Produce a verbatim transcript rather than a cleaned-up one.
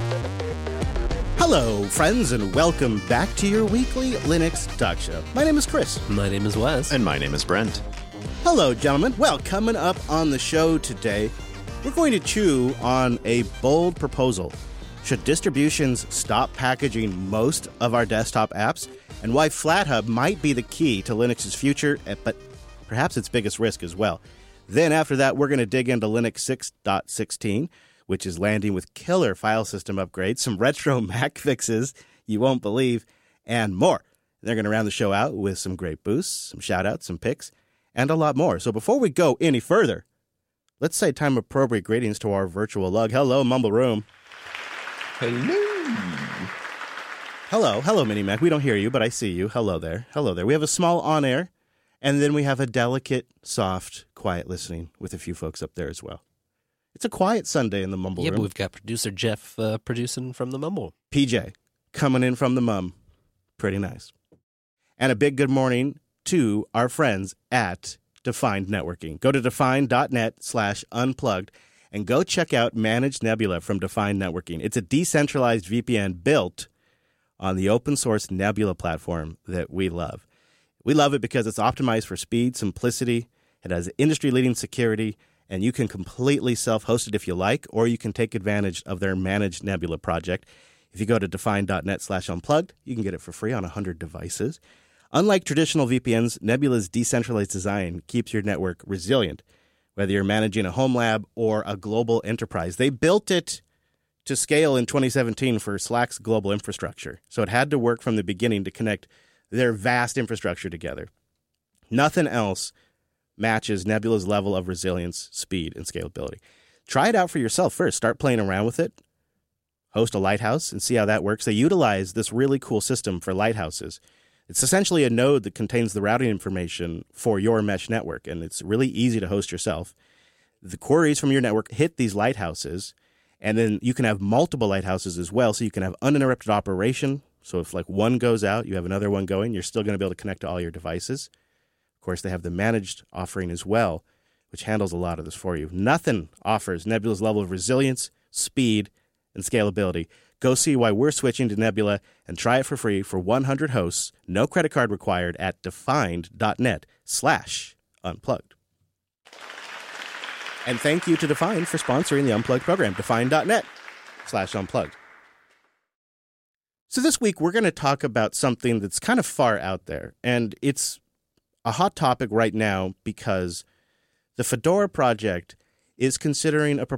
Hello, friends, and welcome back to your weekly Linux Talk Show. My name is Chris. My name is Wes. And my name is Brent. Hello, gentlemen. Well, coming up on the show today, we're going to chew on a bold proposal. Should distributions stop packaging most of our desktop apps? And why FlatHub might be the key to Linux's future, but perhaps its biggest risk as well. Then after that, we're going to dig into Linux six point sixteen, which is landing with killer file system upgrades, some retro Mac fixes you won't believe, and more. They're going to round the show out with some great boosts, some shout-outs, some picks, and a lot more. So before we go any further, let's say time-appropriate greetings to our virtual lug. Hello, Mumble Room. Hello. Hello. Hello, Mini-Mac. We don't hear you, but I see you. Hello there. Hello there. We have a small on-air, and then we have a delicate, soft, quiet listening with a few folks up there as well. It's a quiet Sunday in the Mumble yeah, Room. Yeah, but we've got producer Jeff uh, producing from the Mumble. P J, coming in from the mum. Pretty nice. And a big good morning to our friends at Defined Networking. Go to defined.net slash unplugged and go check out Managed Nebula from Defined Networking. It's a decentralized V P N built on the open source Nebula platform that we love. We love it because it's optimized for speed, simplicity. It has industry-leading security, and you can completely self-host it if you like, or you can take advantage of their Managed Nebula project. If you go to defined.net slash unplugged, you can get it for free on one hundred devices. Unlike traditional V P Ns, Nebula's decentralized design keeps your network resilient, whether you're managing a home lab or a global enterprise. They built it to scale in twenty seventeen for Slack's global infrastructure, so it had to work from the beginning to connect their vast infrastructure together. Nothing else matches Nebula's level of resilience, speed, and scalability. Try it out for yourself first. Start playing around with it. Host a lighthouse and see how that works. They utilize this really cool system for lighthouses. It's essentially a node that contains the routing information for your mesh network, and it's really easy to host yourself. The queries from your network hit these lighthouses, and then you can have multiple lighthouses as well, so you can have uninterrupted operation. So if like one goes out, you have another one going, you're still going to be able to connect to all your devices. Of course, they have the managed offering as well, which handles a lot of this for you. Nothing offers Nebula's level of resilience, speed, and scalability. Go see why we're switching to Nebula and try it for free for one hundred hosts, no credit card required at defined.net slash unplugged. And thank you to Defined for sponsoring the Unplugged program, defined.net slash unplugged. So this week, we're going to talk about something that's kind of far out there, and it's a hot topic right now because the Fedora project is considering a,